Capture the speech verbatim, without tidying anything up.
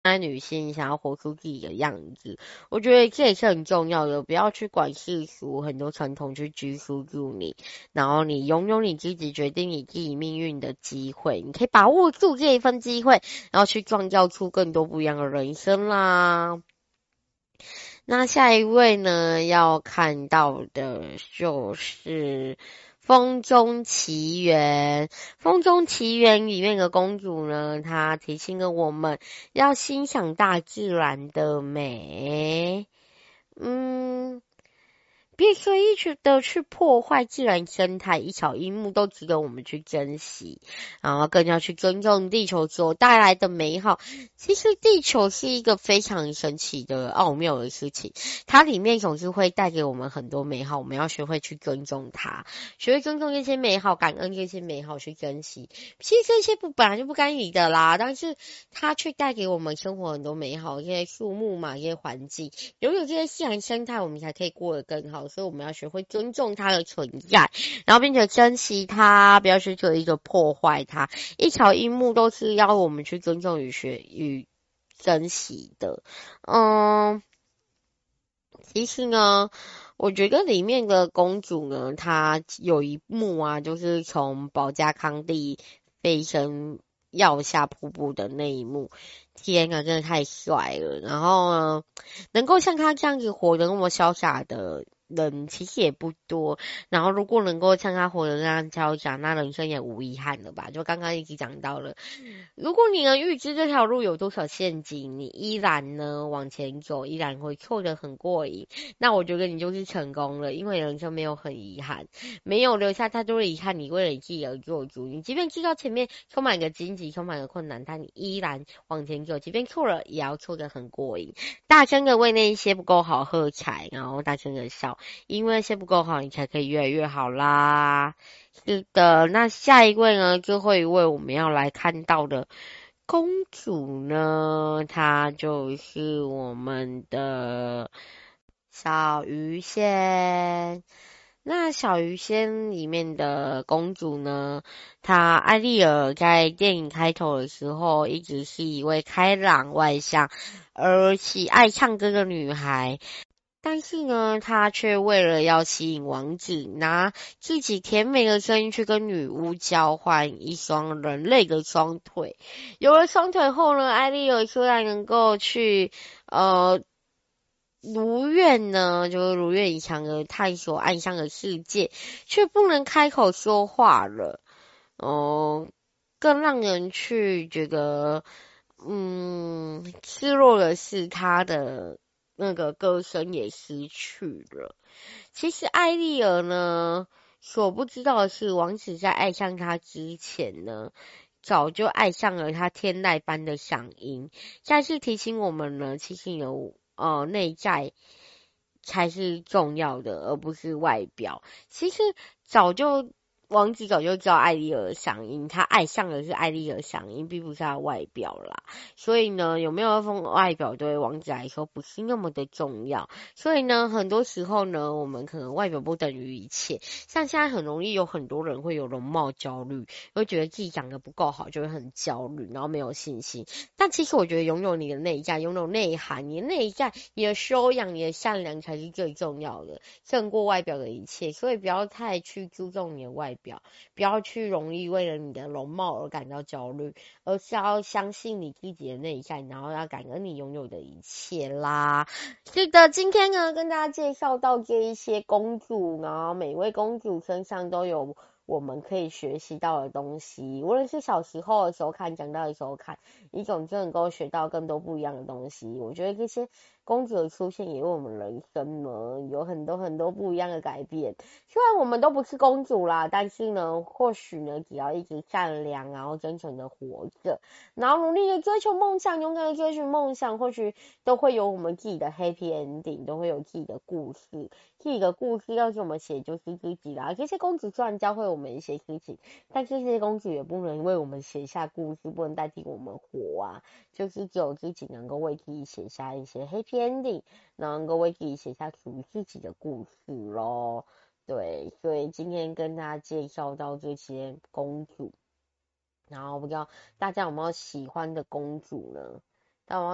爱女性想要活出自己的样子，我觉得这也是很重要的，不要去管世俗很多传统去拘束住你，然后你拥有你自己决定你自己命运的机会，你可以把握住这一份机会，然后去创造出更多不一样的人生啦。那下一位呢，要看到的就是风中奇缘。风中奇缘里面的公主呢，她提醒了我们要欣赏大自然的美。嗯，别随意去的去破坏自然生态，一草一木都值得我们去珍惜，然后更要去尊重地球所带来的美好。其实地球是一个非常神奇的奥妙的事情，它里面总是会带给我们很多美好，我们要学会去尊重它，学会尊重这些美好，感恩这些美好，去珍惜。其实这些不本来就不该你的啦，但是它却带给我们生活很多美好，这些树木嘛，这些环境，拥有这些自然生态，我们才可以过得更好。所以我们要学会尊重它的存在，然后并且珍惜它，不要去做一个破坏它。一草一木都是要我们去尊重与学与珍惜的。嗯，其实呢，我觉得里面的公主呢，她有一幕啊，就是从保加康帝飞升药下瀑布的那一幕，天啊，真的太帅了。然后呢，能够像他这样子活得那么潇洒的人，其实也不多。然后如果能够像他活得那样潇洒，那人生也无遗憾了吧？就刚刚一直讲到了，如果你能预知这条路有多少陷阱，你依然呢往前走，依然会错得很过瘾，那我觉得你就是成功了，因为人生没有很遗憾，没有留下太多的遗憾，你为了你自己而做主，你即便知道前面充满了荆棘，充满了困难，但你依然往前走，即便错了，也要错得很过瘾，大声的为那一些不够好喝彩，然后大声的笑，因为那些不够好，你才可以越来越好啦。是的，那下一位呢？最后一位我们要来看到的公主呢，她就是我们的小鱼仙。那小鱼仙里面的公主呢，她艾丽尔在电影开头的时候，一直是一位开朗外向而且爱唱歌的女孩。但是呢，她却为了要吸引王子，拿自己甜美的声音去跟女巫交换一双人类的双腿。有了双腿后呢，艾丽尔虽然能够去呃如愿呢，就是如愿以偿的探索暗箱的世界，却不能开口说话了。哦、更让人去觉得，嗯，失落的是他的那个歌声也失去了。其实艾丽儿呢，所不知道的是，王子在爱上她之前呢，早就爱上了她天籁般的嗓音。再次提醒我们呢，其实有呃内在才是重要的，而不是外表。其实早就王子早就知道艾丽儿的嗓音，他爱上的是艾丽儿的嗓音，并不是他的外表啦。所以呢，有没有那份外表对王子来说不是那么的重要。所以呢，很多时候呢，我们可能外表不等于一切。像现在很容易有很多人会有容貌焦虑，会觉得自己长得不够好，就会很焦虑，然后没有信心。但其实我觉得拥有你的内在，拥有内涵，你的内在，你的修养，你的善良才是最重要的，胜过外表的一切。所以不要太去注重你的外表，不要去容易为了你的容貌而感到焦虑，而是要相信你自己的内在，然后要感恩你拥有的一切啦。是的，今天呢跟大家介绍到这一些公主，然后每位公主身上都有我们可以学习到的东西，无论是小时候的时候看，长大的时候看，你总是能够学到更多不一样的东西。我觉得这些公主的出现也为我们人生呢有很多很多不一样的改变。虽然我们都不是公主啦，但是呢，或许呢，只要一直善良，然后真诚的活着，然后努力的追求梦想，勇敢的追寻梦想，或许都会有我们自己的 happy ending，都会有自己的故事。自己的故事要是我们写就是自己啦。这些公主虽然教会我们一些事情，但是这些公主也不能为我们写下故事，不能代替我们活啊。就是只有自己能够为自己写下一些 happy ending，能够为自己写下属于自己的故事咯。对，所以今天跟大家介绍到这些公主，然后不知道大家有没有喜欢的公主呢？但我